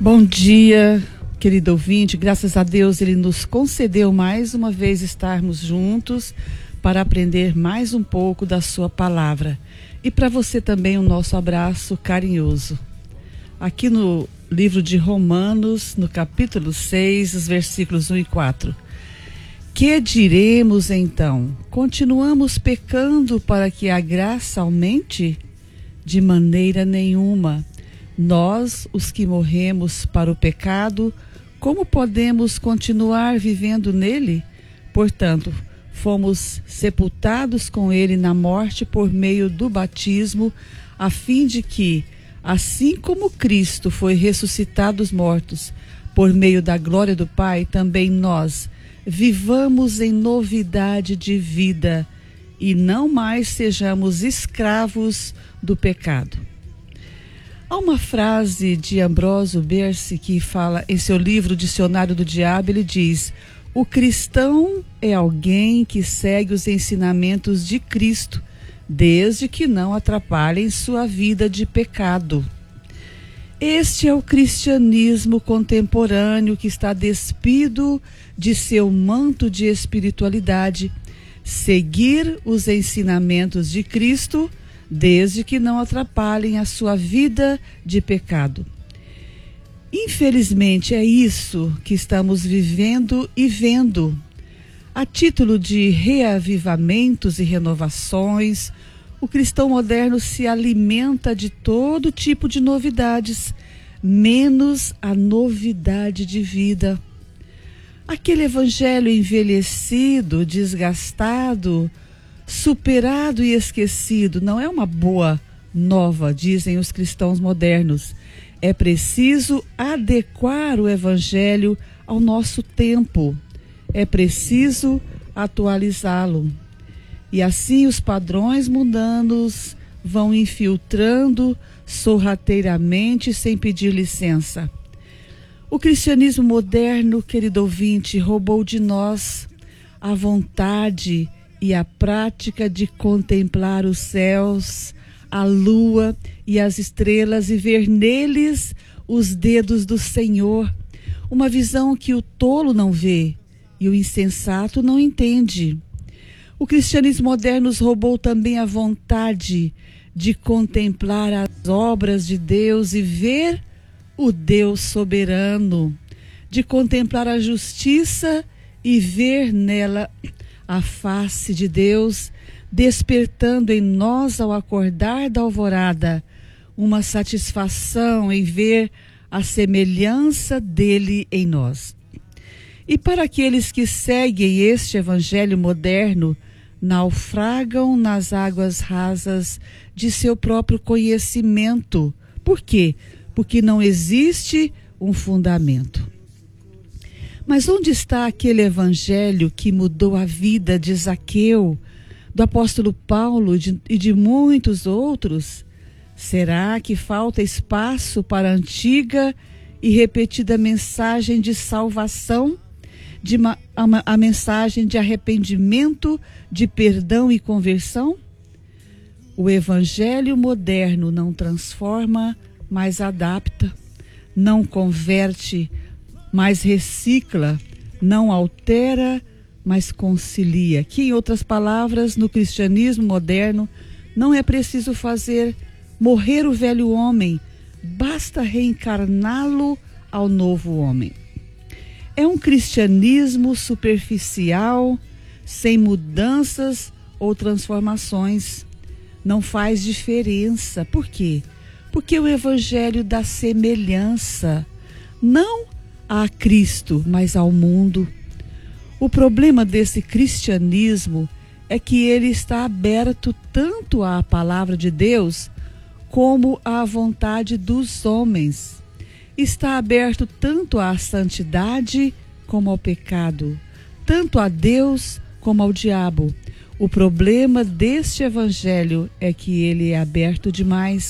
Bom dia, querido ouvinte. Graças a Deus Ele nos concedeu mais uma vez estarmos juntos para aprender mais um pouco da sua palavra. E para você também o nosso abraço carinhoso. Aqui no livro de Romanos, no capítulo 6, os versículos 1 e 4. Que diremos então? Continuamos pecando para que a graça aumente? De maneira nenhuma. Nós, os que morremos para o pecado, como podemos continuar vivendo nele? Portanto, fomos sepultados com ele na morte por meio do batismo, a fim de que, assim como Cristo foi ressuscitado dos mortos, por meio da glória do Pai, também nós vivamos em novidade de vida e não mais sejamos escravos do pecado. Há uma frase de Ambrósio Berce que fala em seu livro Dicionário do Diabo. Ele diz: o cristão é alguém que segue os ensinamentos de Cristo, desde que não atrapalhem sua vida de pecado. Este é o cristianismo contemporâneo que está despido de seu manto de espiritualidade, seguir os ensinamentos de Cristo, desde que não atrapalhem a sua vida de pecado. Infelizmente, é isso que estamos vivendo e vendo. A título de reavivamentos e renovações, o cristão moderno se alimenta de todo tipo de novidades, menos a novidade de vida. Aquele evangelho envelhecido, desgastado, superado e esquecido, não é uma boa nova, dizem os cristãos modernos. É preciso adequar o evangelho ao nosso tempo. É preciso atualizá-lo. E assim os padrões mundanos vão infiltrando sorrateiramente sem pedir licença. O cristianismo moderno, querido ouvinte, roubou de nós a vontade e a prática de contemplar os céus, a lua e as estrelas e ver neles os dedos do Senhor. Uma visão que o tolo não vê e o insensato não entende. O cristianismo moderno nos roubou também a vontade de contemplar as obras de Deus e ver o Deus soberano, de contemplar a justiça e ver nela a face de Deus, despertando em nós, ao acordar da alvorada, uma satisfação em ver a semelhança dele em nós. E para aqueles que seguem este evangelho moderno, naufragam nas águas rasas de seu próprio conhecimento. Por quê? Porque não existe um fundamento. Mas onde está aquele evangelho que mudou a vida de Zaqueu, do apóstolo Paulo e de muitos outros? Será que falta espaço para a antiga e repetida mensagem de salvação, a mensagem de arrependimento, de perdão e conversão? O evangelho moderno não transforma, mas adapta, não converte, mas recicla, não altera, mas concilia. Que, em outras palavras, no cristianismo moderno, não é preciso morrer o velho homem, basta reencarná-lo ao novo homem. É um cristianismo superficial, sem mudanças ou transformações. Não faz diferença. Por quê? Porque o evangelho dá semelhança, não a Cristo, mas ao mundo. O problema desse cristianismo é que ele está aberto tanto à palavra de Deus como à vontade dos homens. Está aberto tanto à santidade como ao pecado, tanto a Deus como ao diabo. O problema deste evangelho é que ele é aberto demais.